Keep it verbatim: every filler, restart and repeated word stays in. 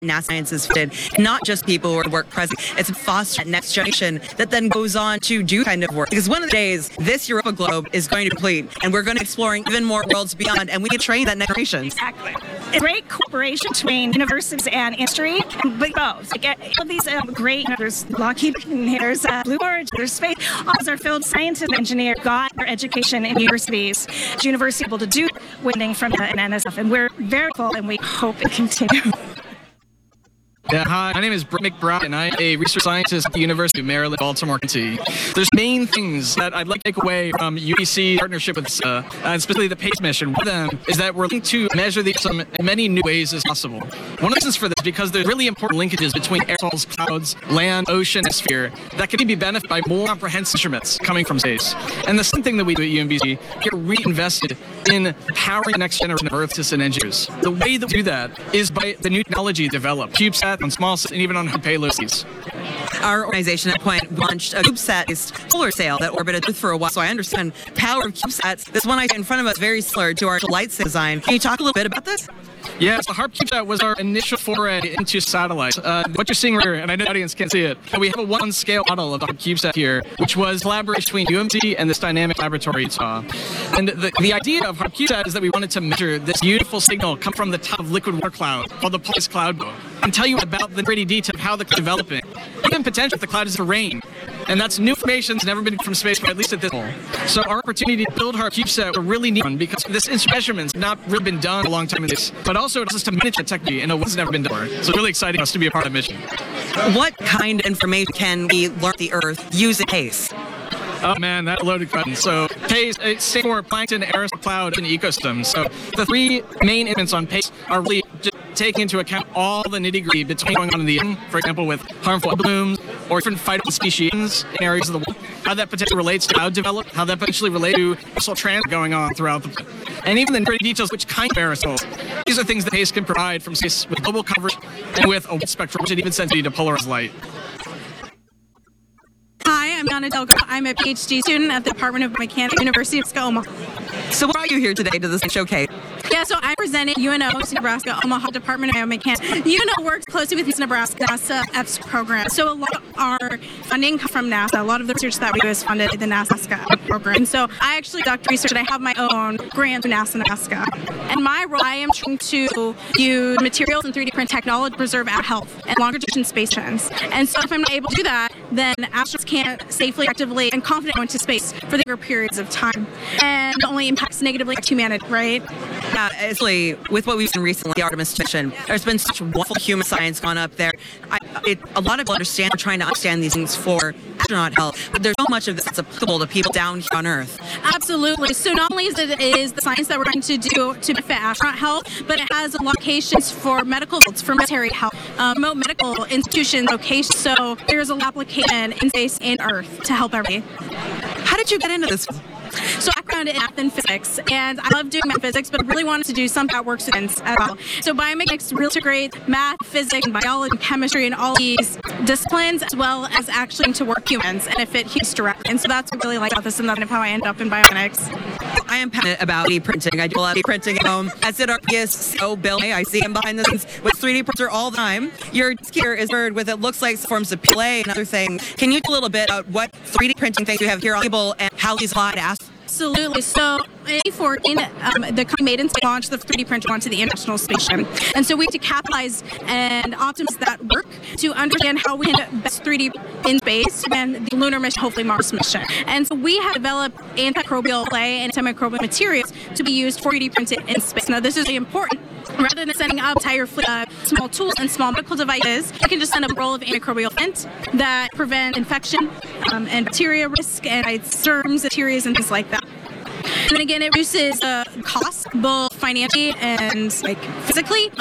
NASA Science is funded, not just people who are work present. It's foster that next generation that then goes on to do kind of work. Because one of the days, this Europa globe is going to complete, and we're going to exploring even more worlds beyond, and we can train that next generation. Exactly. It's great cooperation between universities and industry, but both. Like, all of these um, great, you know, there's Lockheed, there's uh, Blue Origin, there's space. All those are filled scientists and engineers got their education in universities. The university able to do winning from the N S F, and we're very full, and we hope it continues. Yeah, hi, my name is Brett McBride, and I'm a research scientist at the University of Maryland, Baltimore County. There's main things that I'd like to take away from U B C partnership with NASA, and specifically the PACE mission. One of them is that we're looking to measure these in many new ways as possible. One of the reasons for this is because there's really important linkages between aerosols, clouds, land, ocean, and sphere that can be benefited by more comprehensive instruments coming from space. And the second thing that we do at U M B C, we're reinvested in powering the next generation of Earth system engineers. The way that we do that is by the new technology developed, CubeSat, on small and even on payloads. Our organization at Point launched a CubeSat solar sail that orbited Earth for a while, so I understand power of CubeSats. This one I see in front of us is very similar to our light sail design. Can you talk a little bit about this? Yeah, so HARP CubeSat was our initial foray into satellites. Uh, what you're seeing right here, and I know the audience can't see it, but we have a one-scale model of the HARP CubeSat here, which was collaboration between U M C and this dynamic laboratory you saw. And the, the idea of HARP CubeSat is that we wanted to measure this beautiful signal come from the top of liquid water cloud called the Polaris Cloud Bow, and tell you about the pretty detail of how the cloud is developing, even potentially if the cloud is for rain. And that's new information that's never been from space, but at least at this point. So our opportunity to build HARP CubeSat was a really neat one because this instrument's not really been done a long time in this, but also it allows us to manage the technology in a way that's never been done before. So it's really exciting for us to be a part of the mission. What kind of information can we learn the Earth using PACE? Oh man, that loaded question. So PACE, it stands for Plankton, Aerosol, Cloud, and Ecosystem. So the three main instruments on PACE are really just taking into account all the nitty-gritty between going on in the ocean, for example, with harmful blooms or different phytoplankton species in areas of the world, how that potentially relates to cloud development, how that potentially relates to aerosol transit going on throughout the and even the nitty details, which kind of aerosols. These are things that PACE can provide from space with global coverage and with a spectrum, and even sensitivity to polarized light. Hi, I'm Yana Delgado. I'm a PhD student at the Department of Mechanics, University of Omaha. So why are you here today to this showcase? Yeah, so I presented U N O, Nebraska, Omaha Department of Biomechanics. U N O works closely with Nebraska NASA F S program. So a lot of our funding comes from NASA. A lot of the research that we do is funded in the NASA program. And so I actually conduct research and I have my own grant through NASA Nebraska. And my role, I am trying to use materials and three D print technology to preserve our health and longer duration space missions. And so if I'm not able to do that, then astronauts can't safely, actively, and confidently go into space for longer periods of time. And it only impacts negatively humanity, right? Yeah, actually, with what we've seen recently, the Artemis mission, there's been such wonderful human science gone up there. I, it, a lot of people understand, trying to understand these things for astronaut health, but there's so much of this that's applicable to people down here on Earth. Absolutely. So not only is it is the science that we're trying to do to benefit astronaut health, but it has locations for medical fields, for military health, um, remote medical institutions, locations. So there's a application in space and Earth to help everybody. How did you get into this? So I background in math and physics, and I love doing math and physics, but I really wanted to do something that works with students as well. So biomechanics really integrates math, physics, and biology, and chemistry, and all these disciplines, as well as actually to work humans, and it fit humans directly. And so that's what I really like about this, and that's kind of how I ended up in biomechanics. I am passionate about three D printing. I do a lot of three D printing at home. As did our previous C E O, Bill May. I see him behind the scenes with three D printer all the time. Your desk here is covered with, it looks like, forms of P L A and other things. Can you tell a little bit about what three D printing things you have here on the table and how these apply to ask? Absolutely. So in twenty fourteen, um, the company made and launched the three D printer onto the International Space Station. And so we had to capitalize and optimize that work to understand how we can best three D in space and the lunar mission, hopefully Mars mission. And so we have developed antimicrobial clay and antimicrobial materials to be used for three D printed in space. Now this is really important. Rather than sending up entire fleet of small tools and small medical devices, you can just send a roll of antimicrobial flint that prevent infection um, and bacteria risk and germs, bacteria, and things like that. And then again, it reduces uh, cost, both financially and like physically.